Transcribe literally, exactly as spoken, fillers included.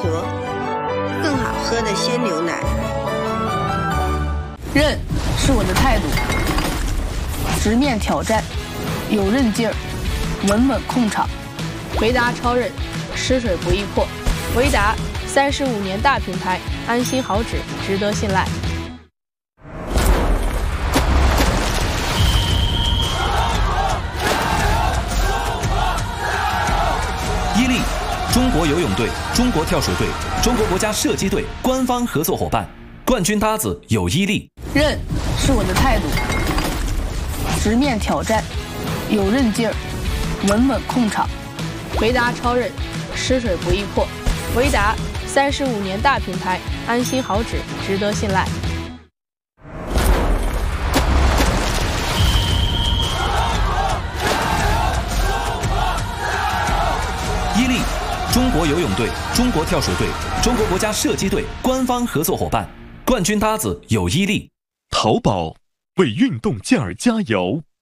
和，更好喝的鲜牛奶。 韧是我的态度，直面挑战，有韧劲儿，稳稳控场。 维达超韧，吃水不易破。维达三十五年大品牌，安心好纸，值得信赖。 伊利，中国游泳队、中国跳水队、中国国家射击队官方合作伙伴，冠军搭子有伊利。 韧是我的态度，直面挑战，有韧劲儿，稳稳控场。 维达超韧，吃水不易破。维达三十五年大品牌，安心好纸，值得信赖。 伊利，中国游泳队、中国跳水队、中国国家射击队官方合作伙伴，冠军搭子有伊利。 淘宝为运动健儿加油。